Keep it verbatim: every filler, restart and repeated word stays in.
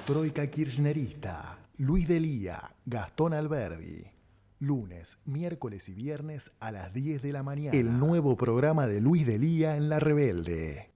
Troika Kirchnerista, Luis Delía, Gastón Alberdi. Lunes, miércoles y viernes a las diez de la mañana. El nuevo programa de Luis Delía en La Rebelde.